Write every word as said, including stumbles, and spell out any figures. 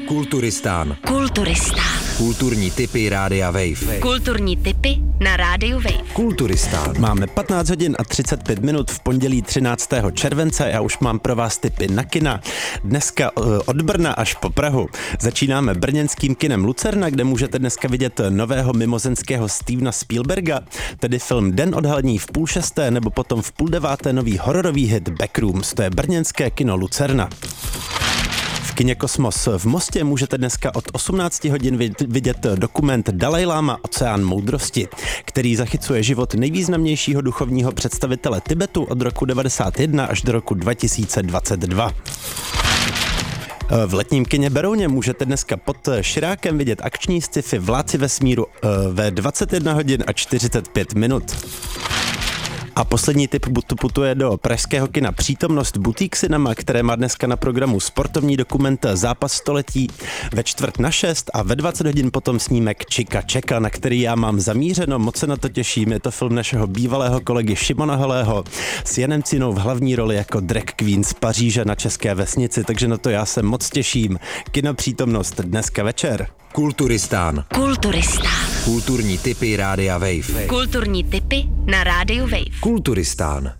Kulturistán. Kulturistán. Kulturní tipy Rádia Wave. Kulturní tipy na Rádiu Wave. Kulturistán. Máme patnáct hodin a třicet pět minut v pondělí třináctého července. Já už mám pro vás tipy na kina. Dneska od Brna až po Prahu. Začínáme brněnským kinem Lucerna, kde můžete dneska vidět nového mimozemského Stevena Spielberga, tedy film Den odhalení v půl šesté nebo potom v půl deváté nový hororový hit Backrooms. To je brněnské kino Lucerna. V kině Kosmos v Mostě můžete dneska od osmnácti hodin vidět dokument Dalajláma Oceán moudrosti, který zachycuje život nejvýznamnějšího duchovního představitele Tibetu od roku devadesát jedna až do roku dva tisíce dvacet dva. V letním kině Berouně můžete dneska pod Širákem vidět akční sci-fi Vládci vesmíru ve dvacet jedna hodin a čtyřicet pět minut. A poslední tip putuje do pražského kina Přítomnost Boutique Cinema, které má dneska na programu sportovní dokument Zápas století ve čtvrt na šest a ve dvacet hodin potom snímek Čika Čeka, na který já mám zamířeno, moc se na to těším. Je to film našeho bývalého kolegy Šimona Holého s Janem Cinou v hlavní roli jako drag queen z Paříže na České vesnici, takže na to já se moc těším. Kino Přítomnost dneska večer. Kulturistán. Kulturistán. Kulturní tipy Rádia Wave. Kulturní tipy na Rádiu Wave. Kulturistán.